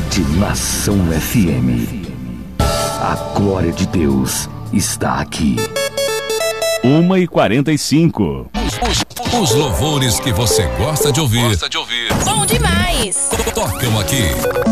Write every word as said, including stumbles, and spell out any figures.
Rede Nação F M. A glória de Deus está aqui. uma e quarenta e cinco. Os, os louvores que você gosta de ouvir. Gosta de ouvir. Bom demais. Tocam aqui